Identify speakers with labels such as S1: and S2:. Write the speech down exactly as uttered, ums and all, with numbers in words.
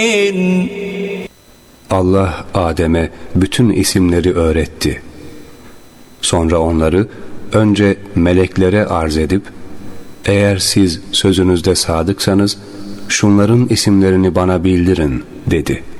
S1: Allah Adem'e bütün isimleri öğretti. Sonra onları önce meleklere arz edip, eğer siz sözünüzde sadıksanız şunların isimlerini bana bildirin dedi.